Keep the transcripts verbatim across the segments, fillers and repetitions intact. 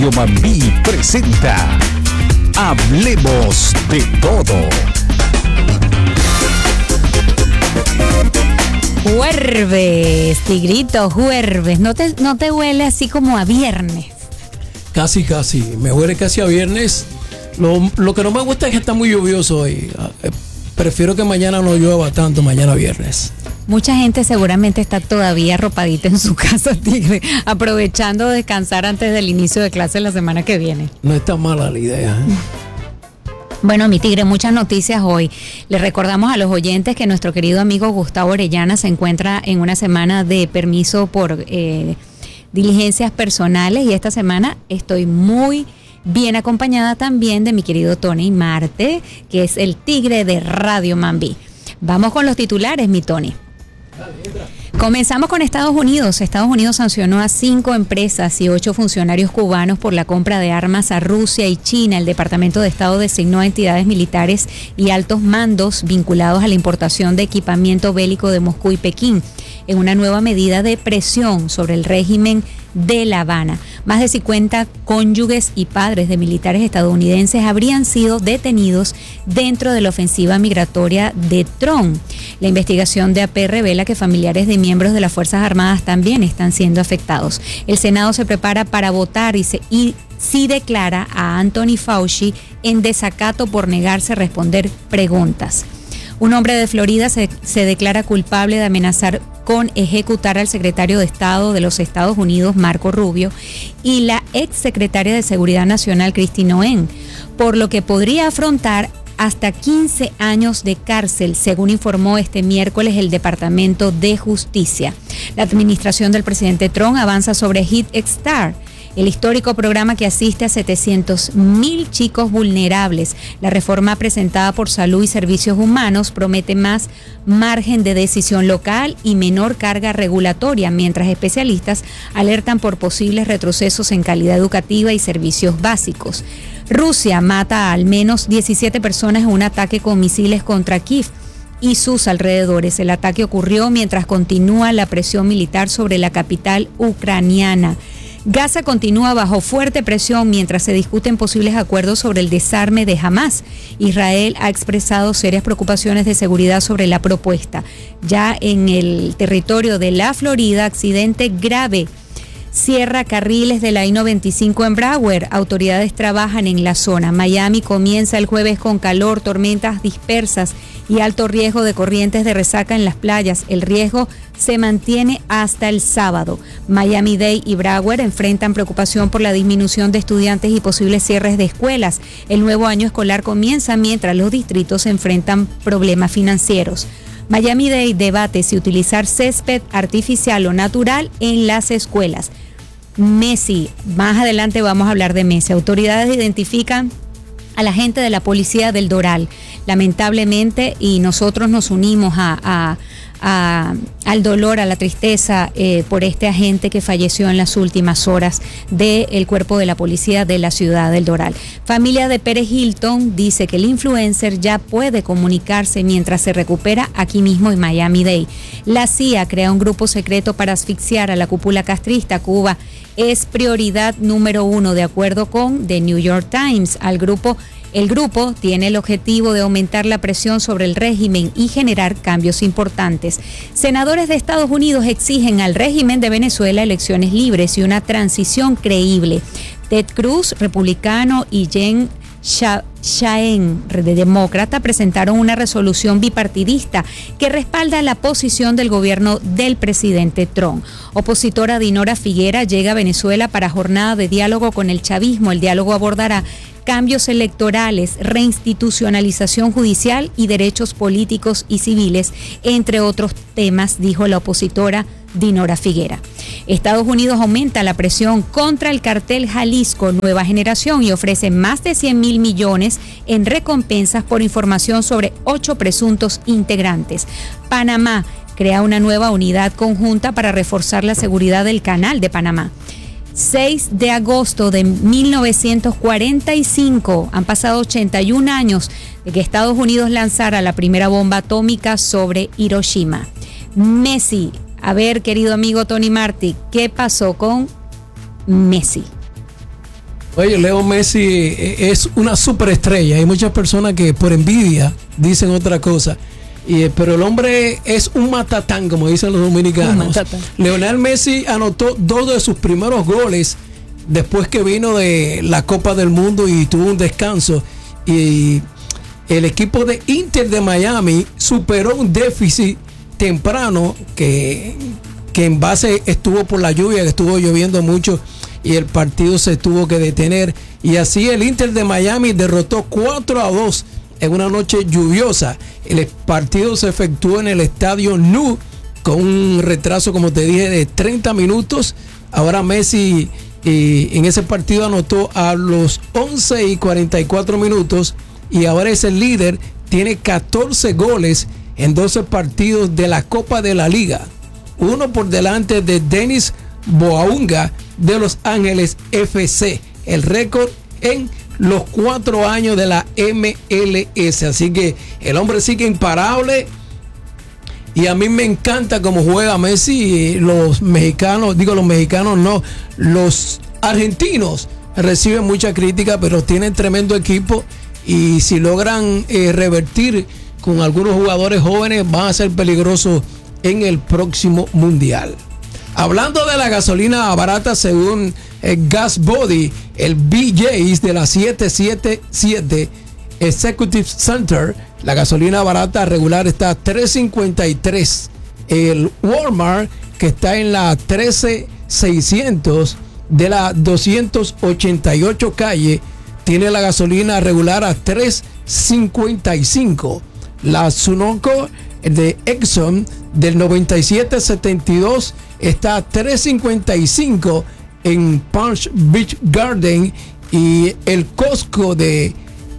Mambí presenta Hablemos de Todo. Jueves, Tigrito, jueves. ¿No te, no te huele así como a viernes? Casi, casi. Me huele casi a viernes. Lo, lo que no me gusta es que está muy lluvioso hoy. Prefiero que mañana no llueva tanto, mañana viernes. Mucha gente seguramente está todavía arropadita en su casa, Tigre, aprovechando de descansar antes del inicio de clase la semana que viene. No está mala la idea, ¿eh? Bueno, mi Tigre, muchas noticias hoy. Le recordamos a los oyentes que nuestro querido amigo Gustavo Orellana se encuentra en una semana de permiso por eh, diligencias personales y esta semana estoy muy bien acompañada también de mi querido Tony Marte, que es el Tigre de Radio Mambí. Vamos con los titulares, mi Tony. Comenzamos con Estados Unidos. Estados Unidos sancionó a cinco empresas y ocho funcionarios cubanos por la compra de armas a Rusia y China. El Departamento de Estado designó a entidades militares y altos mandos vinculados a la importación de equipamiento bélico de Moscú y Pekín en una nueva medida de presión sobre el régimen de La Habana. Más de cincuenta cónyuges y padres de militares estadounidenses habrían sido detenidos dentro de la ofensiva migratoria de Trump. La investigación de A P revela que familiares de miembros de las Fuerzas Armadas también están siendo afectados. El Senado se prepara para votar y, se, y sí declara a Anthony Fauci en desacato por negarse a responder preguntas. Un hombre de Florida se, se declara culpable de amenazar con ejecutar al secretario de Estado de los Estados Unidos, Marco Rubio, y la ex secretaria de Seguridad Nacional, Kristi Noem, por lo que podría afrontar hasta quince años de cárcel, según informó este miércoles el Departamento de Justicia. La administración del presidente Trump avanza sobre Head Start, el histórico programa que asiste a setecientos mil chicos vulnerables. La reforma presentada por Salud y Servicios Humanos promete más margen de decisión local y menor carga regulatoria, mientras especialistas alertan por posibles retrocesos en calidad educativa y servicios básicos. Rusia mata a al menos diecisiete personas en un ataque con misiles contra Kiev y sus alrededores. El ataque ocurrió mientras continúa la presión militar sobre la capital ucraniana. Gaza continúa bajo fuerte presión mientras se discuten posibles acuerdos sobre el desarme de Hamás. Israel ha expresado serias preocupaciones de seguridad sobre la propuesta. Ya en el territorio de la Florida, accidente grave cierra carriles de la I noventa y cinco en Broward. Autoridades trabajan en la zona. Miami comienza el jueves con calor, tormentas dispersas y alto riesgo de corrientes de resaca en las playas. El riesgo se mantiene hasta el sábado. Miami-Dade y Broward enfrentan preocupación por la disminución de estudiantes y posibles cierres de escuelas. El nuevo año escolar comienza mientras los distritos enfrentan problemas financieros. Miami-Dade debate si utilizar césped artificial o natural en las escuelas. Messi, más adelante vamos a hablar de Messi. Autoridades identifican al agente de la policía del Doral, lamentablemente, y nosotros nos unimos a, a, a, al dolor, a la tristeza eh, por este agente que falleció en las últimas horas del cuerpo de la policía de la ciudad del Doral. Familia de Pérez Hilton dice que el influencer ya puede comunicarse mientras se recupera aquí mismo en Miami-Dade. La C I A crea un grupo secreto para asfixiar a la cúpula castrista. Cuba es prioridad número uno, de acuerdo con The New York Times. Al grupo, el grupo tiene el objetivo de aumentar la presión sobre el régimen y generar cambios importantes. Senadores de Estados Unidos exigen al régimen de Venezuela elecciones libres y una transición creíble. Ted Cruz, republicano, y Jen Shaheen, de demócrata, presentaron una resolución bipartidista que respalda la posición del gobierno del presidente Trump. Opositora Dinora Figuera llega a Venezuela para jornada de diálogo con el chavismo. El diálogo abordará cambios electorales, reinstitucionalización judicial y derechos políticos y civiles, entre otros temas, dijo la opositora Dinora Figuera. Estados Unidos aumenta la presión contra el cartel Jalisco Nueva Generación y ofrece más de cien mil millones en recompensas por información sobre ocho presuntos integrantes. Panamá crea una nueva unidad conjunta para reforzar la seguridad del Canal de Panamá. seis de agosto de mil novecientos cuarenta y cinco, han pasado ochenta y un años de que Estados Unidos lanzara la primera bomba atómica sobre Hiroshima. Messi, a ver, querido amigo Tony Martí, ¿qué pasó con Messi? Oye, Leo Messi es una superestrella. Hay muchas personas que por envidia dicen otra cosa. Y, pero el hombre es un matatán, como dicen los dominicanos. Lionel Messi anotó dos de sus primeros goles después que vino de la Copa del Mundo y tuvo un descanso. Y el equipo de Inter de Miami superó un déficit temprano que, que en base estuvo por la lluvia, que estuvo lloviendo mucho y el partido se tuvo que detener. Y así el Inter de Miami derrotó cuatro a dos en una noche lluviosa. El partido se efectuó en el estadio Nou con un retraso, como te dije, de treinta minutos. Ahora Messi eh, en ese partido anotó a los once y cuarenta y cuatro minutos y ahora es el líder. Tiene catorce goles en doce partidos de la Copa de la Liga. Uno por delante de Denis Bouanga de Los Ángeles F C. El récord en los cuatro años de la M L S. Así que el hombre sigue imparable. Y a mí me encanta cómo juega Messi. Los mexicanos, digo los mexicanos no, los argentinos reciben mucha crítica, pero tienen tremendo equipo. Y si logran eh, revertir con algunos jugadores jóvenes, van a ser peligrosos en el próximo mundial. Hablando de la gasolina barata, según el Gas Body, el B J's de la siete siete siete Executive Center, la gasolina barata regular está a tres cincuenta y tres. El Walmart, que está en la trece seiscientos de la doscientos ochenta y ocho calle, tiene la gasolina regular a tres cincuenta y cinco. La Sunoco de Exxon del noventa y siete setenta y dos está a tres cincuenta y cinco en Palm Beach Garden, y el Costco de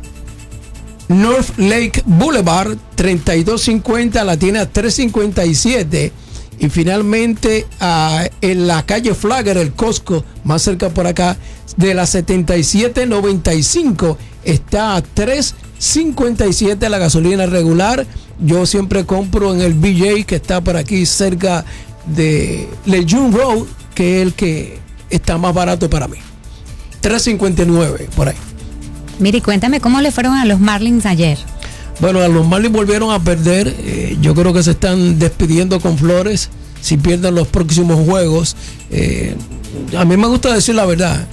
North Lake Boulevard treinta y dos cincuenta la tiene a tres cincuenta y siete. Y finalmente uh, en la calle Flagler, el Costco más cerca por acá, de la setenta y siete noventa y cinco está a tres cincuenta y siete la gasolina regular. Yo siempre compro en el B J, que está por aquí cerca de Lejeune Road, que es el que está más barato para mí. tres cincuenta y nueve por ahí. Mire, cuéntame cómo le fueron a los Marlins ayer. Bueno, a los Marlins volvieron a perder. Eh, yo creo que se están despidiendo con flores si pierden los próximos juegos. Eh, a mí me gusta decir la verdad.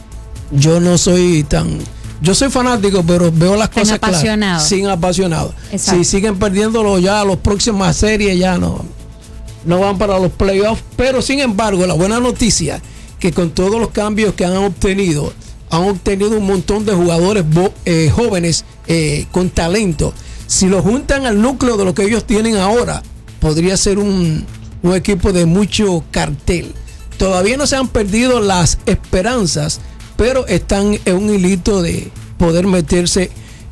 Yo no soy tan... Yo soy fanático, pero veo las cosas claras. Sin apasionado. Exacto. Si siguen perdiéndolo ya, las próximas series ya no, no van para los playoffs. Pero sin embargo, la buena noticia, que con todos los cambios que han obtenido, han obtenido un montón de jugadores eh, jóvenes eh, con talento. Si lo juntan al núcleo de lo que ellos tienen ahora, podría ser un, un equipo de mucho cartel. Todavía no se han perdido las esperanzas, pero están en un hilito de poder meterse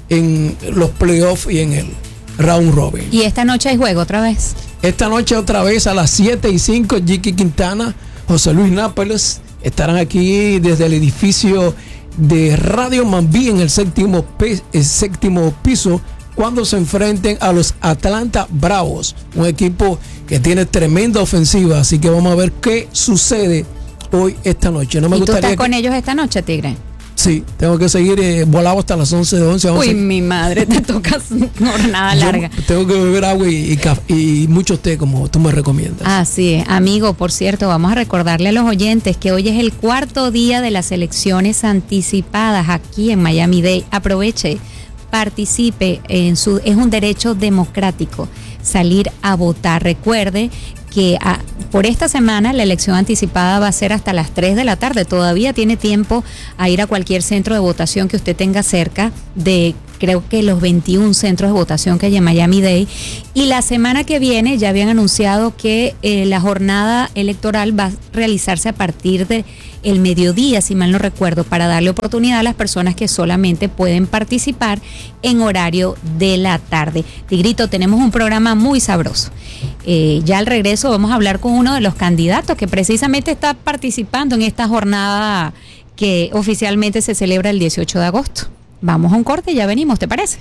en los playoffs y en el round robin. ¿Y esta noche hay juego otra vez? Esta noche otra vez a las siete y cinco, Jicky Quintana, José Luis Nápoles estarán aquí desde el edificio de Radio Mambí en el séptimo, el séptimo piso, cuando se enfrenten a los Atlanta Bravos, un equipo que tiene tremenda ofensiva. Así que vamos a ver qué sucede hoy, esta noche. No me ¿Y gustaría tú estás que... con ellos esta noche, Tigre? Sí, tengo que seguir eh, volado hasta las once de once. Uy, mi madre, te toca jornada larga. Yo tengo que beber agua y, y, café, y mucho té, como tú me recomiendas. Así es. Amigo, por cierto, vamos a recordarle a los oyentes que hoy es el cuarto día de las elecciones anticipadas aquí en Miami-Dade. Aproveche, participe, en su, es un derecho democrático salir a votar. Recuerde que a, por esta semana la elección anticipada va a ser hasta las tres de la tarde. Todavía tiene tiempo a ir a cualquier centro de votación que usted tenga cerca de, creo que los veintiún centros de votación que hay en Miami-Dade. Y la semana que viene ya habían anunciado que eh, la jornada electoral va a realizarse a partir de el mediodía, si mal no recuerdo, para darle oportunidad a las personas que solamente pueden participar en horario de la tarde. Tigrito, tenemos un programa muy sabroso. Eh, ya al regreso vamos a hablar con uno de los candidatos que precisamente está participando en esta jornada que oficialmente se celebra el dieciocho de agosto. Vamos a un corte y ya venimos, ¿te parece?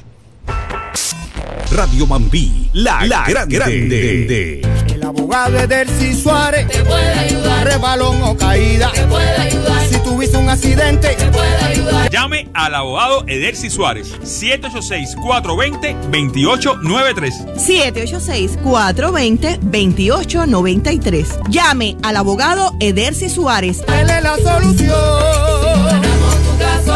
Radio Mambí, la, la grande. grande. El abogado Edercy Suárez te puede ayudar. Rebalón o caída te puede ayudar. Si tuviste un accidente te puede ayudar. llame al abogado Edercy Suárez. siete ocho seis, cuatro dos cero, dos ocho nueve tres. siete ocho seis, cuatro dos cero, dos ocho nueve tres. Llame al abogado Edercy Suárez. Él es la solución. Ganamos tu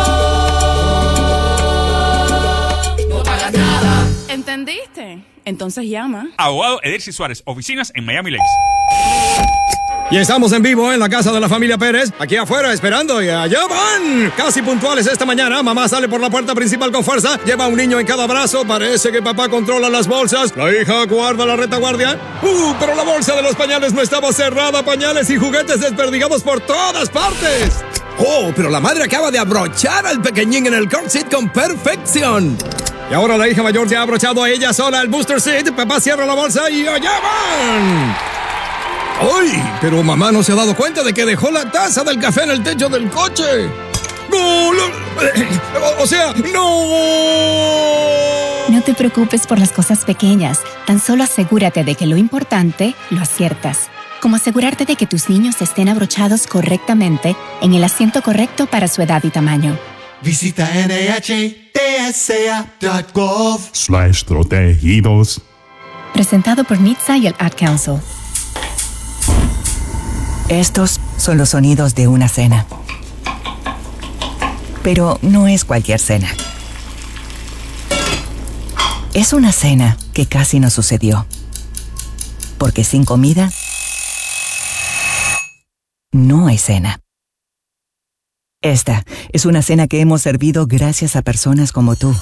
caso. No pagas nada. ¿Entendiste? Entonces llama. Abogado Edercy Suárez, oficinas en Miami Lakes. Y estamos en vivo en la casa de la familia Pérez, aquí afuera esperando y allá van. Casi puntuales esta mañana, mamá sale por la puerta principal con fuerza, lleva a un niño en cada brazo, parece que papá controla las bolsas, la hija guarda la retaguardia. Uh, pero la bolsa de los pañales no estaba cerrada, pañales y juguetes desperdigados por todas partes. Oh, pero la madre acaba de abrochar al pequeñín en el car seat con perfección. Y ahora la hija mayor se ha abrochado a ella sola el booster seat, papá cierra la bolsa y allá van. ¡Ay! Pero mamá no se ha dado cuenta de que dejó la taza del café en el techo del coche. ¡No! O, o sea, ¡no! No te preocupes por las cosas pequeñas. Tan solo asegúrate de que lo importante lo aciertas. Como asegurarte de que tus niños estén abrochados correctamente en el asiento correcto para su edad y tamaño. Visita N H T S A punto gov slash protegidos. Presentado por N H T S A y el Ad Council. Estos son los sonidos de una cena. Pero no es cualquier cena. Es una cena que casi no sucedió. Porque sin comida, no hay cena. Esta es una cena que hemos servido gracias a personas como tú.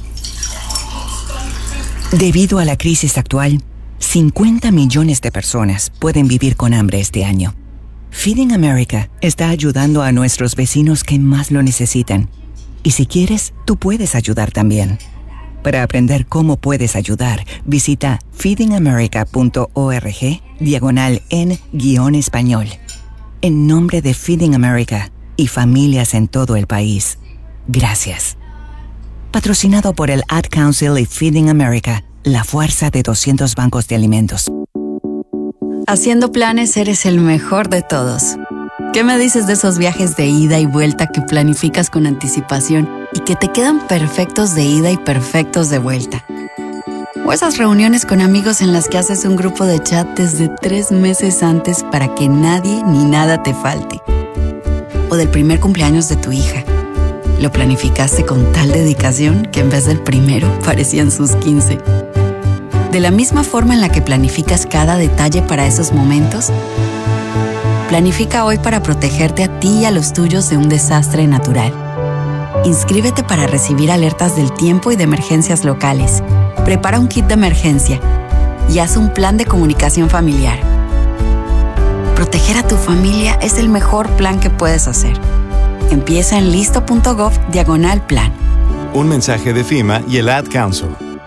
Debido a la crisis actual, cincuenta millones de personas pueden vivir con hambre este año. Feeding America está ayudando a nuestros vecinos que más lo necesitan. Y si quieres, tú puedes ayudar también. Para aprender cómo puedes ayudar, visita feedingamerica.org diagonal en guión español. En nombre de Feeding America y familias en todo el país, gracias. Patrocinado por el Ad Council y Feeding America, la fuerza de doscientos bancos de alimentos. Haciendo planes eres el mejor de todos. ¿Qué me dices de esos viajes de ida y vuelta que planificas con anticipación y que te quedan perfectos de ida y perfectos de vuelta? O esas reuniones con amigos en las que haces un grupo de chat desde tres meses antes para que nadie ni nada te falte. O del primer cumpleaños de tu hija. Lo planificaste con tal dedicación que en vez del primero parecían sus quince. De la misma forma en la que planificas cada detalle para esos momentos, planifica hoy para protegerte a ti y a los tuyos de un desastre natural. Inscríbete para recibir alertas del tiempo y de emergencias locales. Prepara un kit de emergencia y haz un plan de comunicación familiar. Proteger a tu familia es el mejor plan que puedes hacer. Empieza en listo.gov diagonal plan. Un mensaje de FEMA y el Ad Council.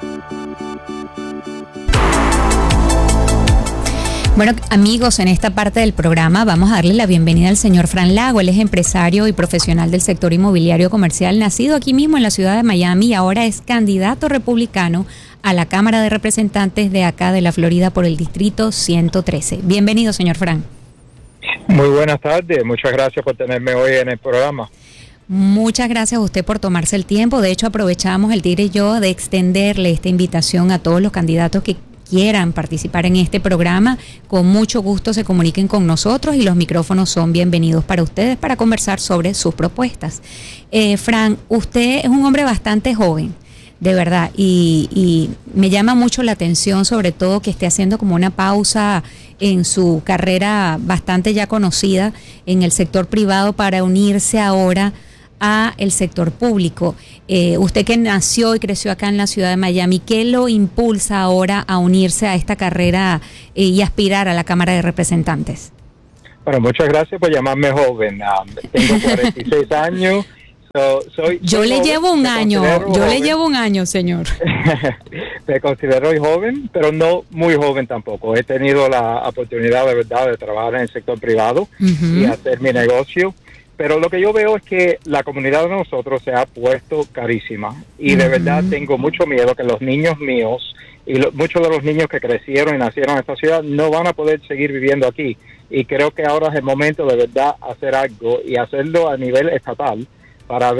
Bueno, amigos, en esta parte del programa vamos a darle la bienvenida al señor Fran Lago. Él es empresario y profesional del sector inmobiliario comercial, nacido aquí mismo en la ciudad de Miami y ahora es candidato republicano a la Cámara de Representantes de acá de la Florida por el Distrito ciento trece. Bienvenido, señor Fran. Muy buenas tardes, muchas gracias por tenerme hoy en el programa. Muchas gracias a usted por tomarse el tiempo. De hecho, aprovechamos el Tigre y yo de extenderle esta invitación a todos los candidatos que quieran participar en este programa. Con mucho gusto se comuniquen con nosotros y los micrófonos son bienvenidos para ustedes para conversar sobre sus propuestas. Eh, Fran, usted es un hombre bastante joven, de verdad, y, y me llama mucho la atención, sobre todo que esté haciendo como una pausa en su carrera bastante ya conocida en el sector privado para unirse ahora a el sector público. Eh, usted que nació y creció acá en la ciudad de Miami, ¿qué lo impulsa ahora a unirse a esta carrera eh, y aspirar a la Cámara de Representantes? Bueno, muchas gracias por llamarme joven. Um, tengo cuarenta y seis años. So, soy, yo soy le joven, llevo un año, yo joven. le llevo un año, señor. Me considero joven, pero no muy joven tampoco. He tenido la oportunidad de verdad de trabajar en el sector privado uh-huh. y hacer mi negocio. Pero lo que yo veo es que la comunidad de nosotros se ha puesto carísima y uh-huh. de verdad tengo mucho miedo que los niños míos y lo, muchos de los niños que crecieron y nacieron en esta ciudad no van a poder seguir viviendo aquí. Y creo que ahora es el momento de verdad hacer algo y hacerlo a nivel estatal para ver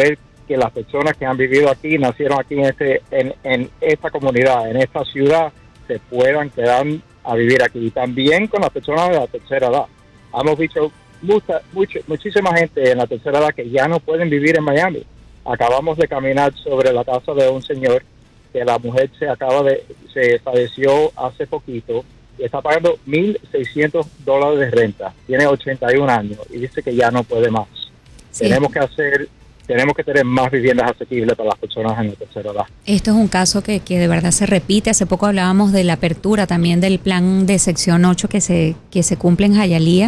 que las personas que han vivido aquí, nacieron aquí en, este, en, en esta comunidad, en esta ciudad, se puedan quedar a vivir aquí. Y también con las personas de la tercera edad. Hemos visto mucha, mucha, muchísima gente en la tercera edad que ya no pueden vivir en Miami. Acabamos de caminar sobre la casa de un señor que la mujer se acaba de, se falleció hace poquito y está pagando mil seiscientos dólares de renta. Tiene ochenta y un años y dice que ya no puede más. Sí. Tenemos que hacer, tenemos que tener más viviendas asequibles para las personas en la tercera edad. Esto es un caso que, que de verdad se repite. Hace poco hablábamos de la apertura también del plan de sección ocho que se, que se cumple en Hialeah,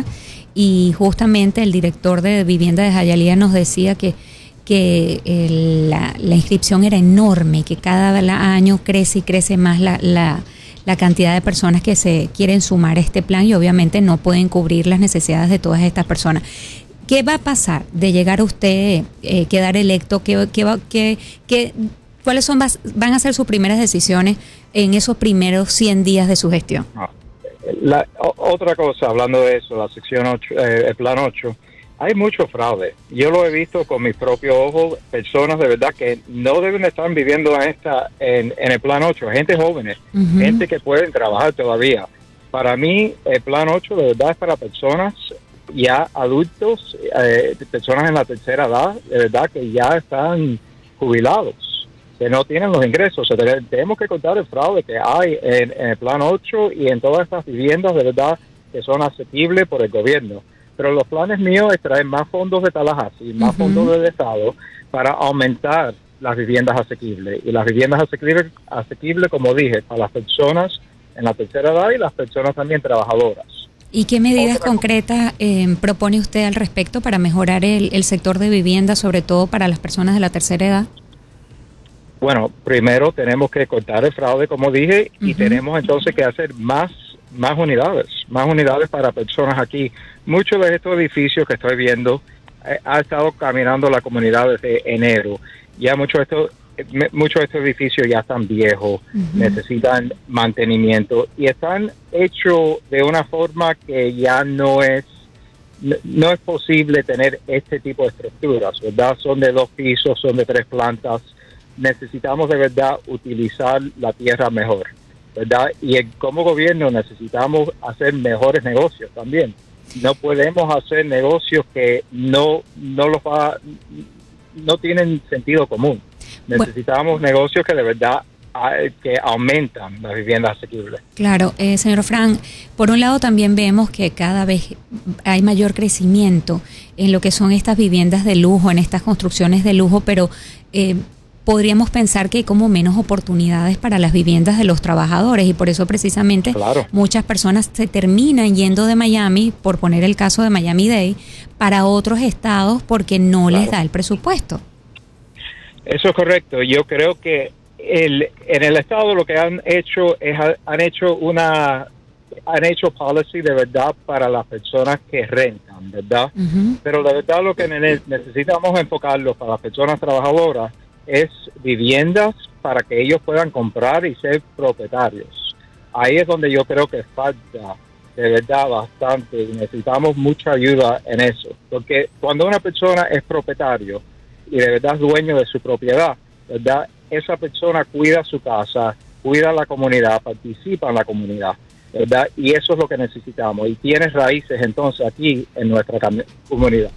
y justamente el director de vivienda de Hialeah nos decía que que el, la, la inscripción era enorme, que cada año crece y crece más la, la, la cantidad de personas que se quieren sumar a este plan, y obviamente no pueden cubrir las necesidades de todas estas personas. ¿Qué va a pasar de llegar a usted, eh, quedar electo? ¿Qué, qué va, qué, qué, ¿Cuáles son van a ser sus primeras decisiones en esos primeros cien días de su gestión? La, o, otra cosa, hablando de eso, la sección ocho, eh, el plan ocho, hay mucho fraude. Yo lo he visto con mis propios ojos, personas de verdad que no deben estar viviendo en, esta, en, en el plan ocho, gente jóvenes, uh-huh. gente que pueden trabajar todavía. Para mí, el plan ocho de verdad es para personas ya adultos, eh, personas en la tercera edad, de verdad que ya están jubilados, que no tienen los ingresos. O sea, tenemos que contar el fraude que hay en, en el plan ocho y en todas estas viviendas de verdad que son asequibles por el gobierno. Pero los planes míos es traer más fondos de Tallahassee, más uh-huh. fondos del Estado para aumentar las viviendas asequibles. Y las viviendas asequibles, asequibles, como dije, para las personas en la tercera edad y las personas también trabajadoras. ¿Y qué medidas Otra concretas eh, propone usted al respecto para mejorar el, el sector de vivienda, sobre todo para las personas de la tercera edad? Bueno, primero tenemos que cortar el fraude, como dije, uh-huh. y tenemos entonces que hacer más más unidades, más unidades para personas aquí. Muchos de estos edificios que estoy viendo eh, ha estado caminando la comunidad desde enero. Ya muchos de estos, eh, muchos de estos edificios ya están viejos, uh-huh. necesitan mantenimiento y están hechos de una forma que ya no es no, no es posible tener este tipo de estructuras, ¿verdad? Son de dos pisos, son de tres plantas. Necesitamos de verdad utilizar la tierra mejor, ¿verdad? Y como gobierno necesitamos hacer mejores negocios también. No podemos hacer negocios que no no los va, no tienen sentido común. Necesitamos bueno. negocios que de verdad que aumentan las viviendas asequibles. Claro, eh, señor Frank, por un lado también vemos que cada vez hay mayor crecimiento en lo que son estas viviendas de lujo, en estas construcciones de lujo, pero eh, podríamos pensar que hay como menos oportunidades para las viviendas de los trabajadores, y por eso precisamente claro. muchas personas se terminan yendo de Miami, por poner el caso de Miami-Dade, para otros estados porque no claro. les da el presupuesto. Eso es correcto. Yo creo que el, en el estado lo que han hecho es han hecho una han hecho policy de verdad para las personas que rentan, ¿verdad? Uh-huh. Pero de verdad lo que necesitamos enfocarlo para las personas trabajadoras es viviendas para que ellos puedan comprar y ser propietarios. Ahí es donde yo creo que falta de verdad bastante y necesitamos mucha ayuda en eso. Porque cuando una persona es propietario y de verdad es dueño de su propiedad, ¿verdad? Esa persona cuida su casa, cuida la comunidad, participa en la comunidad, ¿verdad? Y eso es lo que necesitamos. Y tiene raíces entonces aquí en nuestra comunidad.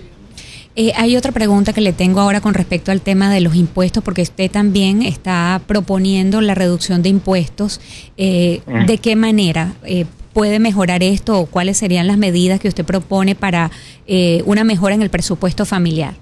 Eh, hay otra pregunta que le tengo ahora con respecto al tema de los impuestos, porque usted también está proponiendo la reducción de impuestos. Eh, uh-huh. ¿De qué manera eh, puede mejorar esto, o cuáles serían las medidas que usted propone para eh, una mejora en el presupuesto familiar?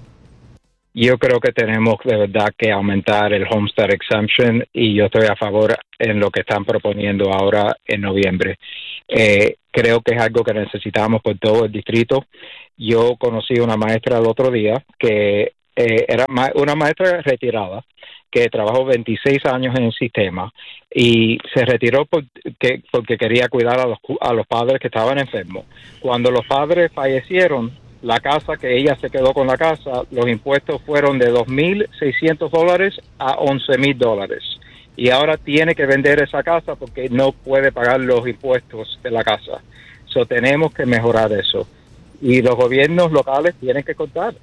Yo creo que tenemos de verdad que aumentar el Homestead Exemption, y yo estoy a favor en lo que están proponiendo ahora en noviembre. Eh, creo que es algo que necesitamos por todo el distrito. Yo conocí una maestra el otro día que eh, era ma- una maestra retirada que trabajó veintiséis años en el sistema y se retiró porque, porque quería cuidar a los, a los padres que estaban enfermos. Cuando los padres fallecieron, la casa que ella se quedó con la casa, los impuestos fueron de dos mil seiscientos dólares a once mil dólares. Y ahora tiene que vender esa casa porque no puede pagar los impuestos de la casa. So, tenemos que mejorar eso. Y los gobiernos locales tienen que contar.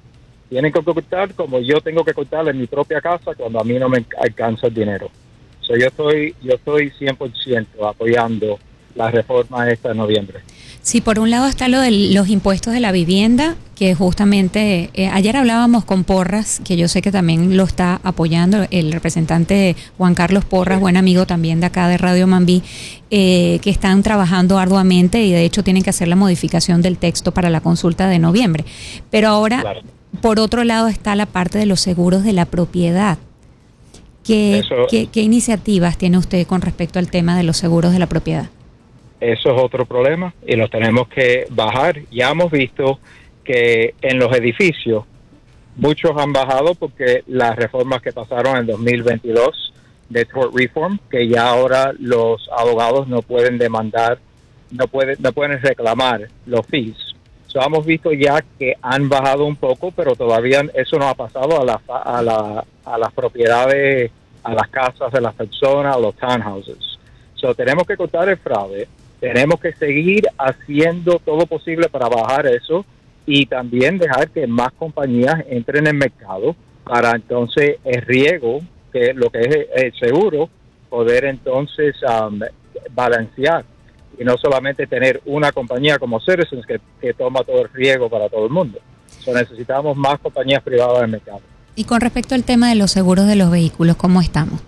Tienen que cortar como yo tengo que cortar en mi propia casa cuando a mí no me alcanza el dinero. So, yo estoy yo estoy cien por ciento apoyando la reforma esta de noviembre. Sí, por un lado está lo de los impuestos de la vivienda, que justamente eh, ayer hablábamos con Porras, que yo sé que también lo está apoyando, el representante Juan Carlos Porras, sí. Buen amigo también de acá de Radio Mambí, eh, que están trabajando arduamente y de hecho tienen que hacer la modificación del texto para la consulta de noviembre. Pero ahora, claro. Por otro lado está la parte de los seguros de la propiedad. ¿Qué, Eso, ¿qué, ¿Qué iniciativas tiene usted con respecto al tema de los seguros de la propiedad? Eso es otro problema y lo tenemos que bajar. Ya hemos visto que en los edificios muchos han bajado porque las reformas que pasaron en dos mil veintidós de tort reform, que ya ahora los abogados no pueden demandar, no pueden, no pueden reclamar los fees. So, hemos visto ya que han bajado un poco, pero todavía eso no ha pasado a, la, a, la, a las propiedades, a las casas de las personas, a los townhouses. So, tenemos que cortar el fraude, tenemos que seguir haciendo todo posible para bajar eso y también dejar que más compañías entren en el mercado para entonces el riesgo, que lo que es el seguro, poder entonces um, balancear. Y no solamente tener una compañía como Citizens que, que toma todo el riesgo para todo el mundo. So, necesitamos más compañías privadas en el mercado. Y con respecto al tema de los seguros de los vehículos, ¿cómo estamos?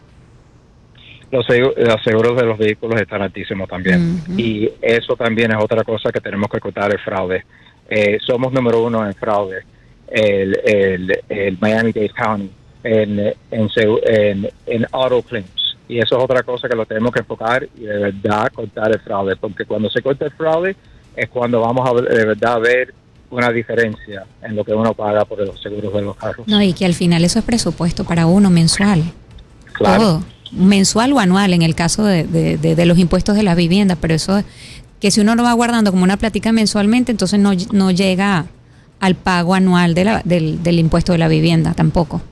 Los, los seguros de los vehículos están altísimos también. Uh-huh. Y eso también es otra cosa que tenemos que cortar, el fraude. Eh, somos número uno en fraude, el, el, el Miami-Dade County, en, en, en, en auto claims. Y eso es otra cosa que lo tenemos que enfocar y de verdad cortar el fraude, porque cuando se corta el fraude es cuando vamos a de verdad ver una diferencia en lo que uno paga por los seguros de los carros. No, y que al final eso es presupuesto para uno mensual. Claro. Todo, mensual o anual en el caso de, de, de, de los impuestos de la vivienda, pero eso que si uno lo va guardando como una plática mensualmente, entonces no, no llega al pago anual de la, del, del impuesto de la vivienda tampoco.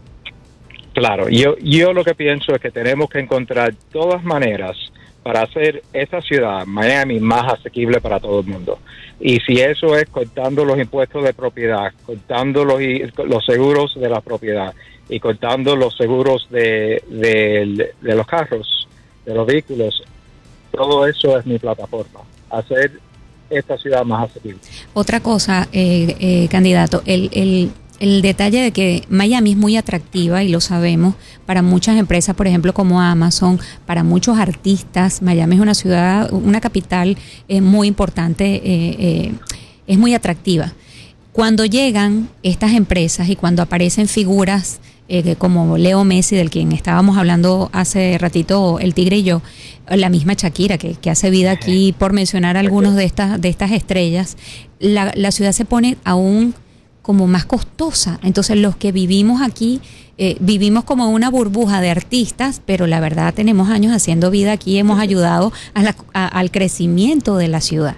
Claro, yo, yo lo que pienso es que tenemos que encontrar todas maneras para hacer esta ciudad, Miami, más asequible para todo el mundo. Y si eso es cortando los impuestos de propiedad, cortando los, los seguros de la propiedad y cortando los seguros de, de, de los carros, de los vehículos, todo eso es mi plataforma, hacer esta ciudad más asequible. Otra cosa, eh, eh, candidato, el... el El detalle de que Miami es muy atractiva y lo sabemos para muchas empresas, por ejemplo como Amazon, para muchos artistas. Miami es una ciudad, una capital eh, muy importante, eh, eh, es muy atractiva. Cuando llegan estas empresas y cuando aparecen figuras eh, como Leo Messi, del quien estábamos hablando hace ratito el Tigre y yo, la misma Shakira que, que hace vida aquí, por mencionar algunos de estas, de estas estrellas, la, la ciudad se pone aún como más costosa. Entonces los que vivimos aquí, eh, vivimos como una burbuja de artistas, pero la verdad tenemos años haciendo vida aquí, hemos ayudado a la, a, al crecimiento de la ciudad.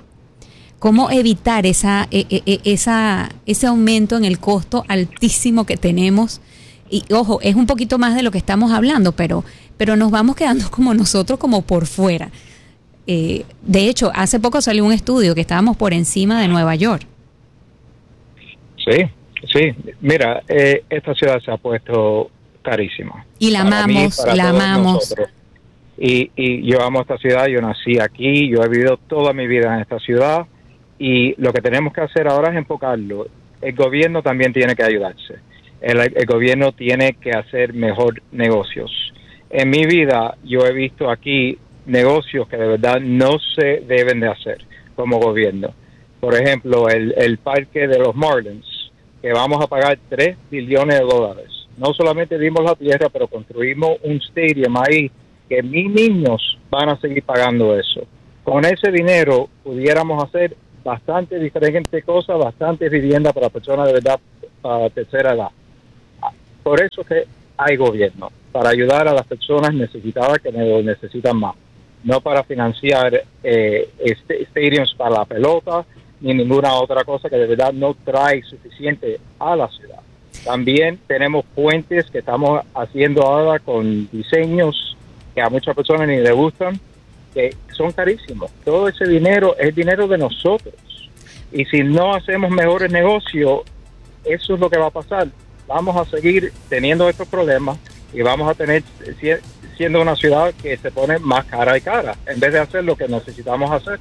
¿Cómo evitar esa, eh, eh, esa, ese aumento en el costo altísimo que tenemos? Y ojo, es un poquito más de lo que estamos hablando, pero, pero nos vamos quedando como nosotros, como por fuera. Eh, de hecho, hace poco salió un estudio que estábamos por encima de Nueva York. Sí, sí. Mira, eh, esta ciudad se ha puesto carísima. Y la amamos, la amamos. Y, y yo amo esta ciudad, yo nací aquí, yo he vivido toda mi vida en esta ciudad y lo que tenemos que hacer ahora es enfocarlo. El gobierno también tiene que ayudarse. El, el gobierno tiene que hacer mejor negocios. En mi vida yo he visto aquí negocios que de verdad no se deben de hacer como gobierno. Por ejemplo, el, el parque de los Marlins, que vamos a pagar tres billones de dólares. No solamente dimos la tierra, pero construimos un stadium ahí que mis niños van a seguir pagando eso. Con ese dinero pudiéramos hacer bastante diferentes cosas, bastante vivienda para personas de verdad para tercera edad. Por eso que hay gobierno, para ayudar a las personas necesitadas que lo necesitan más. No para financiar eh, este, stadiums para la pelota, ni ninguna otra cosa que de verdad no trae suficiente a la ciudad. También tenemos puentes que estamos haciendo ahora con diseños que a muchas personas ni les gustan, que son carísimos. Todo ese dinero es dinero de nosotros. Y si no hacemos mejores negocios, eso es lo que va a pasar. Vamos a seguir teniendo estos problemas y vamos a tener siendo una ciudad que se pone más cara y cara en vez de hacer lo que necesitamos hacer.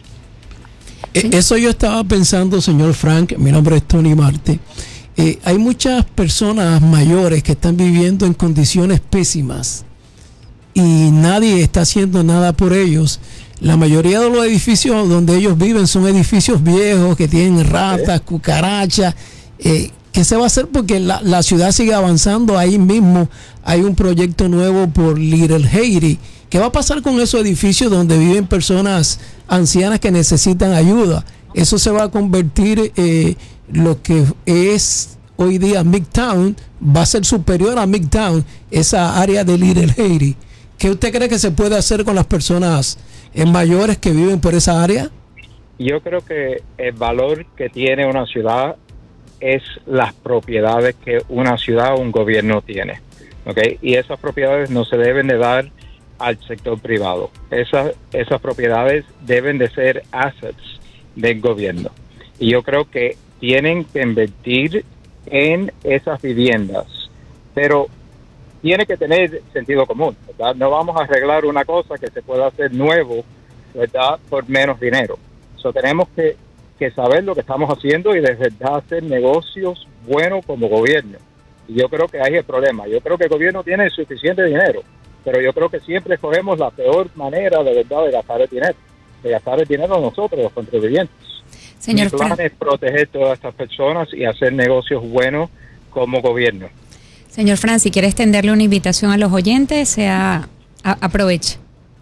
¿Sí? Eso yo estaba pensando, señor Frank. Mi nombre es Tony Marte. Eh, hay muchas personas mayores que están viviendo en condiciones pésimas y nadie está haciendo nada por ellos. La mayoría de los edificios donde ellos viven son edificios viejos que tienen ratas, cucarachas. Eh, ¿Qué se va a hacer? Porque la, la ciudad sigue avanzando. Ahí mismo hay un proyecto nuevo por Little Haiti. ¿Qué va a pasar con esos edificios donde viven personas ancianas que necesitan ayuda? Eso se va a convertir eh, lo que es hoy día Midtown, va a ser superior a Midtown, esa área de Little Haiti. ¿Qué usted cree que se puede hacer con las personas eh, mayores que viven por esa área? Yo creo que el valor que tiene una ciudad es las propiedades que una ciudad o un gobierno tiene, ¿okay? Y esas propiedades no se deben de dar al sector privado. Esas, esas propiedades deben de ser assets del gobierno. Y yo creo que tienen que invertir en esas viviendas, pero tiene que tener sentido común, ¿verdad? No vamos a arreglar una cosa que se pueda hacer nuevo, ¿verdad?, por menos dinero. So, tenemos que, que saber lo que estamos haciendo y de verdad hacer negocios buenos como gobierno. Y yo creo que ahí es el problema. Yo creo que el gobierno tiene suficiente dinero, pero yo creo que siempre escogemos la peor manera de verdad de gastar el dinero, de gastar el dinero nosotros, los contribuyentes. Señor Mi plan Frank. es proteger todas estas personas y hacer negocios buenos como gobierno. Señor Frank, si quiere extenderle una invitación a los oyentes, sea, a, aproveche.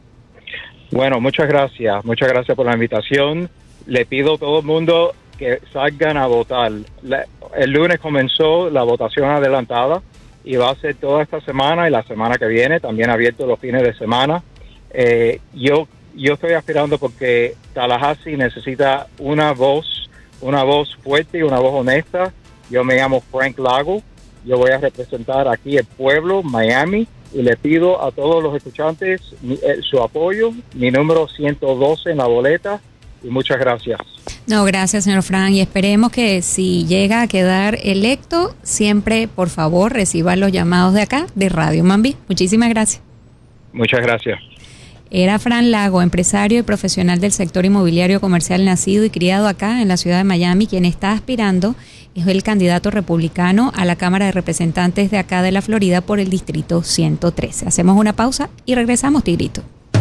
Bueno, muchas gracias. Muchas gracias por la invitación. Le pido a todo el mundo que salgan a votar. La, el lunes comenzó la votación adelantada y va a ser toda esta semana y la semana que viene, también abierto los fines de semana. Eh, yo yo estoy aspirando porque Tallahassee necesita una voz, una voz fuerte y una voz honesta. Yo me llamo Frank Lago. Yo voy a representar aquí el pueblo, Miami, y le pido a todos los escuchantes mi, eh, su apoyo. Mi número ciento doce en la boleta y muchas gracias. No, gracias, señor Frank, y esperemos que si llega a quedar electo, siempre, por favor, reciba los llamados de acá, de Radio Mambí. Muchísimas gracias. Muchas gracias. Era Fran Lago, empresario y profesional del sector inmobiliario comercial, nacido y criado acá en la ciudad de Miami, quien está aspirando, es el candidato republicano a la Cámara de Representantes de acá de la Florida por el Distrito ciento trece. Hacemos una pausa y regresamos, Tigrito.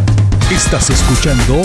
Estás escuchando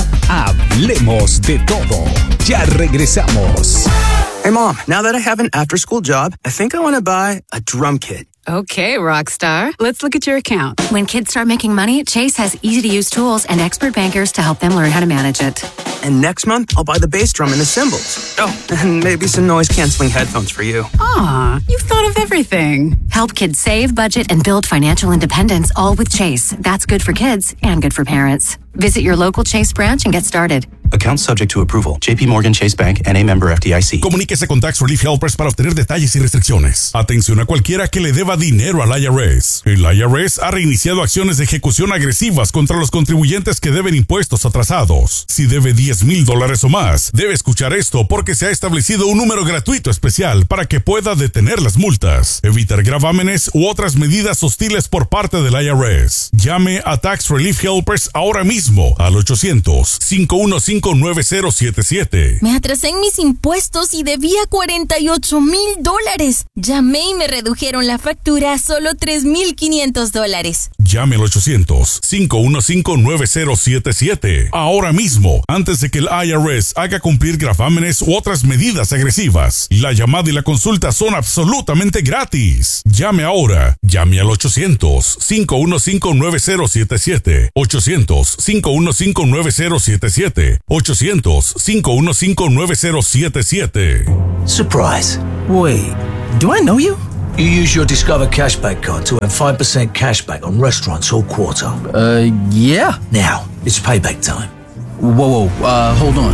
Hablemos de Todo. Ya regresamos. Hey, Mom, now that I have an after-school job, I think I want to buy a drum kit. Okay, Rockstar. Let's look at your account. When kids start making money, Chase has easy-to-use tools and expert bankers to help them learn how to manage it. And next month, I'll buy the bass drum and the cymbals. Oh, and maybe some noise-canceling headphones for you. Aw, you've thought of everything. Help kids save, budget, and build financial independence, all with Chase. That's good for kids and good for parents. Visit your local Chase branch and get started. Account subject to approval. J P Morgan Chase Bank, N A member F D I C. Comuníquese con Tax Relief Helpers para obtener detalles y restricciones. Atención a cualquiera que le deba dinero al I R S. El I R S ha reiniciado acciones de ejecución agresivas contra los contribuyentes que deben impuestos atrasados. Si debe diez mil dólares o más, debe escuchar esto porque se ha establecido un número gratuito especial para que pueda detener las multas, evitar gravámenes u otras medidas hostiles por parte del I R S. Llame a Tax Relief Helpers ahora mismo al ochocientos, cinco uno cinco, nueve cero siete siete. Me atrasé en mis impuestos y debía cuarenta y ocho mil dólares. Llamé y me redujeron la factura a solo tres mil quinientos dólares. Llame al ochocientos, cinco uno cinco, nueve cero siete siete. Ahora mismo, antes de que el I R S haga cumplir gravámenes u otras medidas agresivas. La llamada y la consulta son absolutamente gratis. Llame ahora. Llame al ochocientos, cinco uno cinco, nueve cero siete siete. ochocientos, cinco uno cinco, nueve cero siete siete. ochocientos, cinco uno cinco, nueve cero siete siete. Surprise. Wait, do I know you? You use your Discover Cashback card to earn five percent cashback on restaurants all quarter. Uh, yeah. Now, it's payback time. Whoa, whoa, uh, hold on.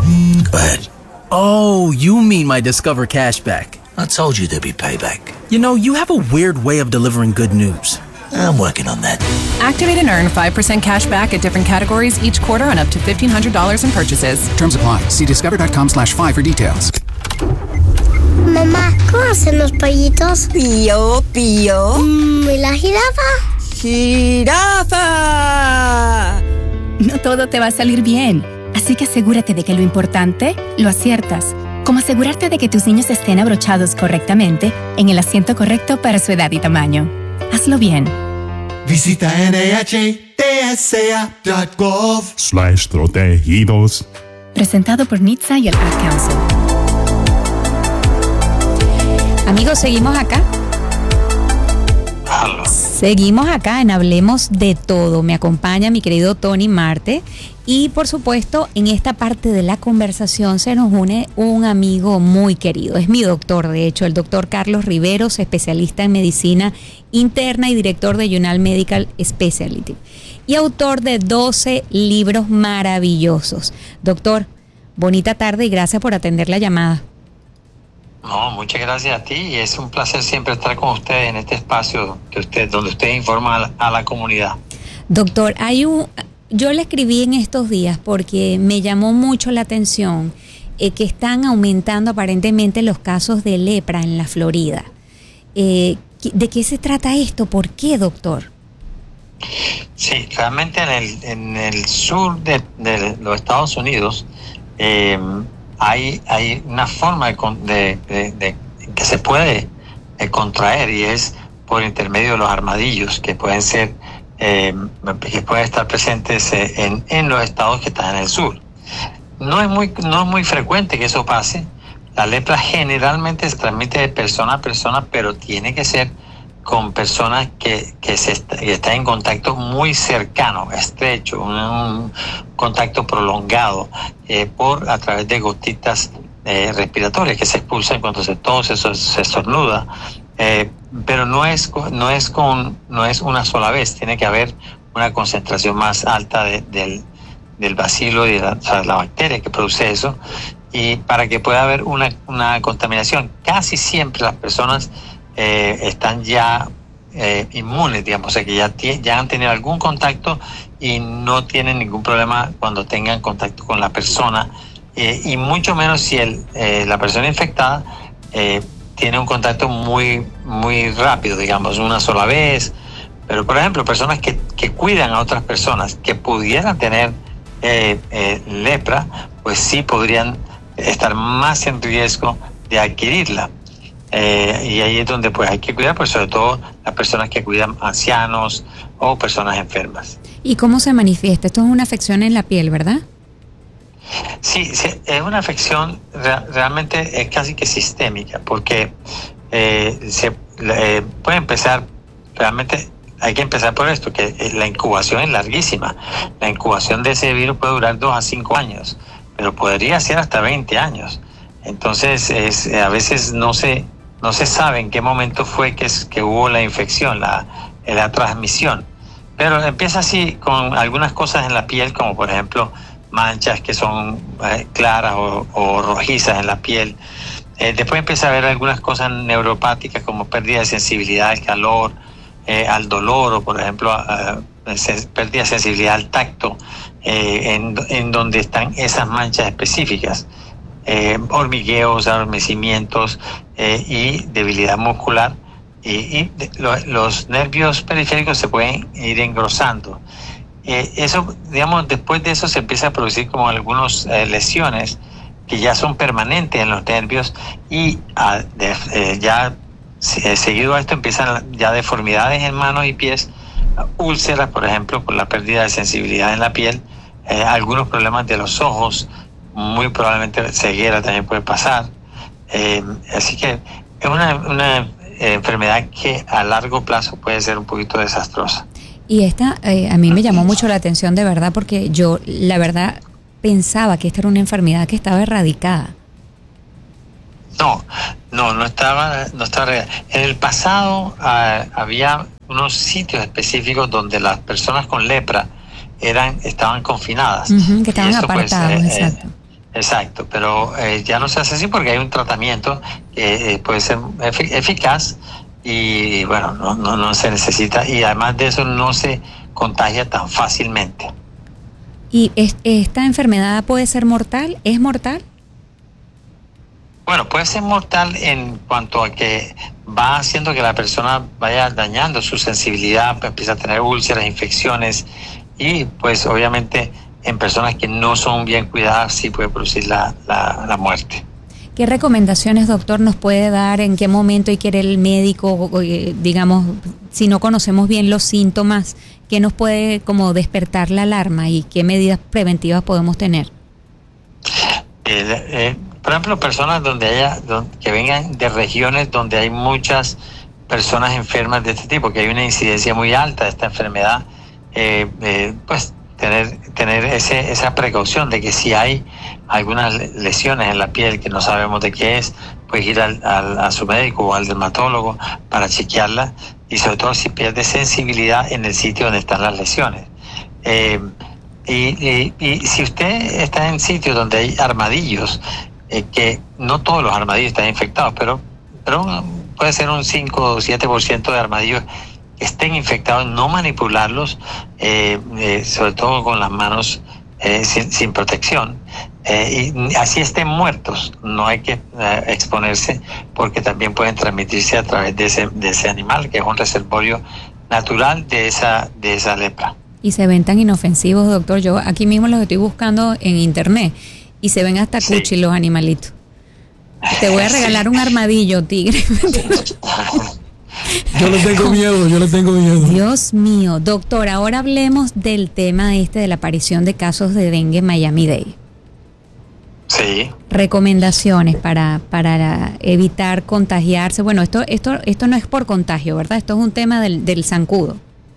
Go ahead. Oh, you mean my Discover Cashback. I told you there'd be payback. You know, you have a weird way of delivering good news. I'm working on that. Activate and earn five percent cash back at different categories each quarter on up to fifteen hundred dollars in purchases. Terms apply. See discover dot com slash five for details. Mamá, ¿cómo hacen los pollitos? Pío, pío. Mm, ¿Y la jirafa? ¡Jirafa! No todo te va a salir bien, así que asegúrate de que lo importante lo aciertas, como asegurarte de que tus niños estén abrochados correctamente en el asiento correcto para su edad y tamaño. Hazlo bien. Visita N H T S A punto gov slash protegidos. Presentado por N H T S A y el Ad Council. Amigos, seguimos acá. Seguimos acá en Hablemos de Todo. Me acompaña mi querido Tony Marte. Y por supuesto, en esta parte de la conversación se nos une un amigo muy querido. Es mi doctor, de hecho, el doctor Carlos Riveros, especialista en medicina interna y director de Yunal Medical Specialty. Y autor de doce libros maravillosos. Doctor, bonita tarde y gracias por atender la llamada. No, muchas gracias a ti y es un placer siempre estar con ustedes en este espacio que usted, donde usted informa a la, a la comunidad. Doctor, hay un, yo le escribí en estos días porque me llamó mucho la atención eh, que están aumentando aparentemente los casos de lepra en la Florida. Eh, ¿De qué se trata esto? ¿Por qué, doctor? Sí, realmente en el, en el sur de, de los Estados Unidos eh, Hay, hay una forma de, de, de, de que se puede eh, contraer y es por intermedio de los armadillos que pueden ser eh, que pueden estar presentes en, en los estados que están en el sur. No es muy no es muy frecuente que eso pase. La lepra generalmente se transmite de persona a persona, pero tiene que ser con personas que, que, se está, que están en contacto muy cercano, estrecho, un, un contacto prolongado eh, por a través de gotitas eh, respiratorias que se expulsan cuando se tose, se, se estornuda, eh, pero no es no es con no es una sola vez, tiene que haber una concentración más alta de, del del bacilo y de la, o sea, la bacteria que produce eso, y para que pueda haber una una contaminación. Casi siempre las personas Eh, están ya eh, inmunes, digamos, o sea que ya, t- ya han tenido algún contacto y no tienen ningún problema cuando tengan contacto con la persona, eh, y mucho menos si el, eh, la persona infectada eh, tiene un contacto muy, muy rápido, digamos, una sola vez. Pero, por ejemplo, personas que, que cuidan a otras personas que pudieran tener eh, eh, lepra, pues sí podrían estar más en riesgo de adquirirla. Eh, y ahí es donde pues hay que cuidar, pues sobre todo las personas que cuidan ancianos o personas enfermas. ¿Y cómo se manifiesta? Esto es una afección en la piel, ¿verdad? Sí, sí, es una afección re- realmente es casi que sistémica, porque eh, se eh, puede empezar, realmente hay que empezar por esto, que la incubación es larguísima. La incubación de ese virus puede durar dos a cinco años, pero podría ser hasta veinte años. Entonces es, a veces no se no se sabe en qué momento fue que, es, que hubo la infección, la, la transmisión. Pero empieza así con algunas cosas en la piel, como por ejemplo manchas que son eh, claras o, o rojizas en la piel. Eh, después empieza a haber algunas cosas neuropáticas como pérdida de sensibilidad al calor, eh, al dolor, o por ejemplo eh, pérdida de sensibilidad al tacto, eh, en, en donde están esas manchas específicas. Eh, hormigueos, adormecimientos eh, y debilidad muscular, y, y de, lo, los nervios periféricos se pueden ir engrosando. Eh, eso, digamos, después de eso se empieza a producir como algunas eh, lesiones que ya son permanentes en los nervios, y a, de, eh, ya eh, seguido a esto empiezan ya deformidades en manos y pies, úlceras, por ejemplo, por la pérdida de sensibilidad en la piel, eh, algunos problemas de los ojos, muy probablemente ceguera también puede pasar. Eh, así que es una, una eh, enfermedad que a largo plazo puede ser un poquito desastrosa. Y esta eh, a mí me llamó mucho la atención, de verdad, porque yo la verdad pensaba que esta era una enfermedad que estaba erradicada. No, no, no estaba, no estaba. En el pasado uh, había unos sitios específicos donde las personas con lepra eran estaban confinadas. Uh-huh, que estaban eso, apartados, pues, eh, exacto. Eh, exacto, pero eh, ya no se hace así porque hay un tratamiento que eh, puede ser efic- eficaz y bueno, no, no, no se necesita, y además de eso no se contagia tan fácilmente. ¿Y es, esta enfermedad puede ser mortal? ¿Es mortal? Bueno, puede ser mortal en cuanto a que va haciendo que la persona vaya dañando su sensibilidad, empieza a tener úlceras, infecciones, y pues obviamente en personas que no son bien cuidadas sí puede producir la, la, la muerte. ¿Qué recomendaciones, doctor, nos puede dar? ¿En qué momento hay que ir el médico? Digamos, si no conocemos bien los síntomas, ¿qué nos puede como despertar la alarma y qué medidas preventivas podemos tener? Eh, eh, por ejemplo, personas donde haya donde, que vengan de regiones donde hay muchas personas enfermas de este tipo, que hay una incidencia muy alta de esta enfermedad, eh, eh, pues tener tener ese, esa precaución de que si hay algunas lesiones en la piel que no sabemos de qué es, pues ir al, al, a su médico o al dermatólogo para chequearla, y sobre todo si pierde sensibilidad en el sitio donde están las lesiones. Eh, y, y, y si usted está en sitios donde hay armadillos, eh, que no todos los armadillos están infectados, pero, pero puede ser un cinco o siete por ciento de armadillos que estén infectados, no manipularlos, eh, eh, sobre todo con las manos eh, sin, sin protección. Eh, y así estén muertos, no hay que eh, exponerse, porque también pueden transmitirse a través de ese, de ese animal, que es un reservorio natural de esa, de esa lepra. Y se ven tan inofensivos, doctor. Yo aquí mismo los estoy buscando en internet y se ven hasta Sí. cuchi los animalitos. Te voy a regalar un armadillo, tigre. Yo le tengo miedo, yo le tengo miedo. Dios mío. Doctor, ahora hablemos del tema este de la aparición de casos de dengue en Miami-Dade. Sí. Recomendaciones para, para evitar contagiarse. Bueno, esto, esto, esto no es por contagio, ¿verdad? Esto es un tema del, del zancudo.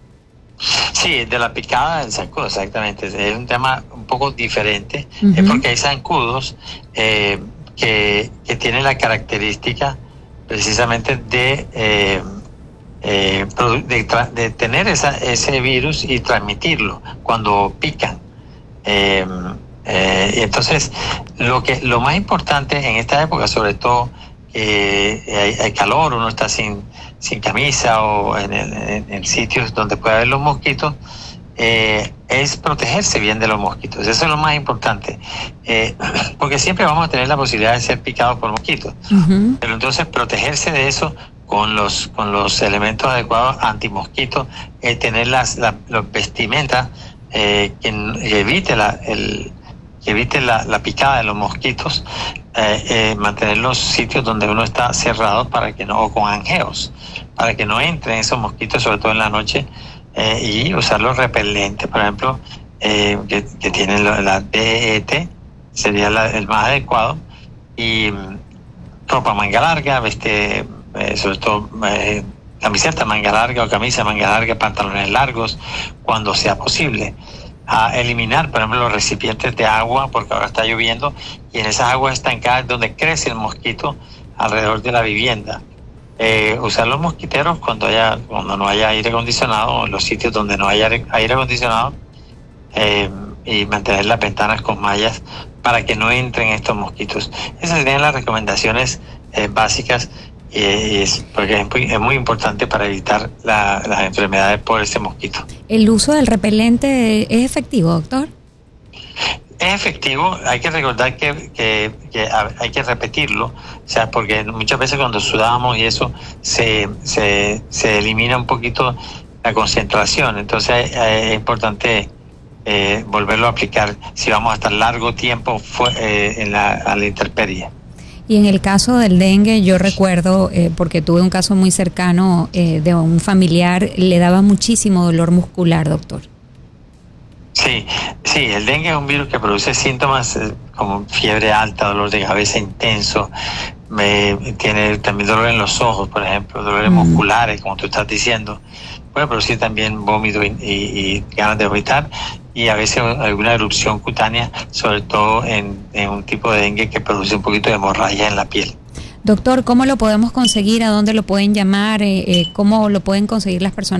Sí, de la picada del zancudo, exactamente. Es un tema un poco diferente, Uh-huh. eh, porque hay zancudos eh, que, que tienen la característica precisamente de, eh, eh, produ- de, tra- de tener esa, ese virus y transmitirlo cuando pican. Eh, eh, y entonces, lo que lo más importante en esta época, sobre todo, eh, hay, hay calor, uno está sin, sin camisa o en, el, en, en sitios donde puede haber los mosquitos, eh, es protegerse bien de los mosquitos. Eso es lo más importante, eh, porque siempre vamos a tener la posibilidad de ser picados por mosquitos. Uh-huh. Pero entonces protegerse de eso con los con los elementos adecuados antimosquitos, eh, tener las la, los vestimentas eh, que, que evite la el que evite la, la picada de los mosquitos, eh, eh, mantener los sitios donde uno está cerrado para que no, o con angeos, para que no entren esos mosquitos, sobre todo en la noche, eh, y usar los repelentes, por ejemplo, eh, que, que tienen la, la D E T, sería la, el más adecuado, y mm, ropa manga larga, veste, eh, sobre todo eh, camiseta manga larga o camisa manga larga, pantalones largos, cuando sea posible. A eliminar, por ejemplo, los recipientes de agua, porque ahora está lloviendo, y en esas aguas estancadas donde crece el mosquito alrededor de la vivienda. Eh, usar los mosquiteros cuando haya cuando no haya aire acondicionado, o en los sitios donde no haya aire, aire acondicionado, eh, y mantener las ventanas con mallas para que no entren estos mosquitos. Esas serían las recomendaciones eh, básicas, y es, porque es muy, es muy importante para evitar la, las enfermedades por este mosquito. ¿El uso del repelente es efectivo, doctor? Es efectivo, hay que recordar que, que, que hay que repetirlo, o sea, porque muchas veces cuando sudamos y eso se, se, se elimina un poquito la concentración, entonces es, es importante eh, volverlo a aplicar si vamos a estar largo tiempo fue, eh, en la, a la intemperie. Y en el caso del dengue, yo recuerdo, eh, porque tuve un caso muy cercano eh, de un familiar, le daba muchísimo dolor muscular, doctor. Sí, sí, el dengue es un virus que produce síntomas eh, como fiebre alta, dolor de cabeza intenso, me, tiene también dolor en los ojos, por ejemplo, dolores mm. musculares, como tú estás diciendo. Puede producir también vómito y, y, y ganas de vomitar, y a veces alguna erupción cutánea, sobre todo en, en un tipo de dengue que produce un poquito de hemorragia en la piel. Doctor, ¿cómo lo podemos conseguir? ¿A dónde lo pueden llamar? Eh, eh, ¿Cómo lo pueden conseguir las personas